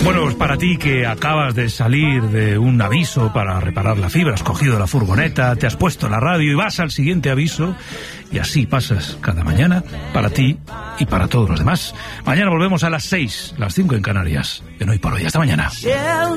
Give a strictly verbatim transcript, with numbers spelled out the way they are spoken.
Bueno, pues para ti que acabas de salir de un aviso para reparar la fibra, has cogido la furgoneta, te has puesto la radio y vas al siguiente aviso, y así pasas cada mañana, para ti y para todos los demás. Mañana volvemos a las seis, las cinco en Canarias. En Hoy por Hoy. Hasta mañana.